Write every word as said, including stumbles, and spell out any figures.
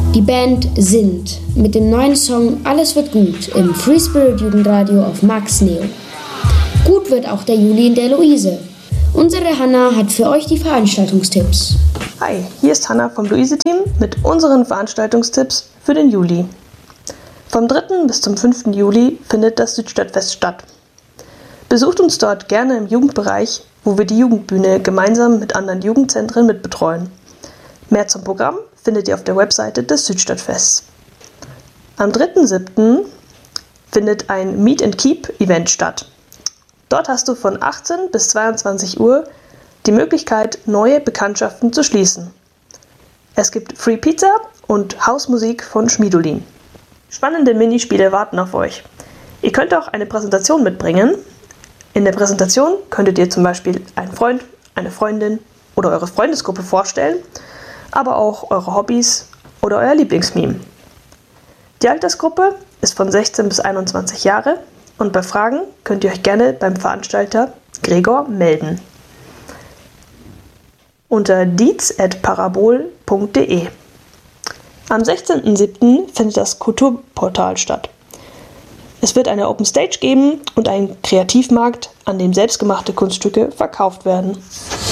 Die Band Sind mit dem neuen Song Alles wird gut im Free Spirit Jugendradio auf Max Neo. Gut wird auch der Juli in der Luise. Unsere Hanna hat für euch die Veranstaltungstipps. Hi, hier ist Hanna vom Luise-Team mit unseren Veranstaltungstipps für den Juli. Vom dritten bis zum fünften Juli findet das Südstadtfest statt. Besucht uns dort gerne im Jugendbereich, wo wir die Jugendbühne gemeinsam mit anderen Jugendzentren mitbetreuen. Mehr zum Programm findet ihr auf der Webseite des Südstadtfests. Am dritten siebten findet ein Meet and Keep Event statt. Dort hast du von achtzehn bis zweiundzwanzig Uhr die Möglichkeit, neue Bekanntschaften zu schließen. Es gibt Free Pizza und Hausmusik von Schmiedolin. Spannende Minispiele warten auf euch. Ihr könnt auch eine Präsentation mitbringen. In der Präsentation könntet ihr zum Beispiel einen Freund, eine Freundin oder eure Freundesgruppe vorstellen, aber auch eure Hobbys oder euer Lieblingsmeme. Die Altersgruppe ist von sechzehn bis einundzwanzig Jahre. Und bei Fragen könnt ihr euch gerne beim Veranstalter Gregor melden. Unter dietz at parabol punkt de. Am sechzehnten siebten findet das Kulturportal statt. Es wird eine Open Stage geben und einen Kreativmarkt, an dem selbstgemachte Kunststücke verkauft werden.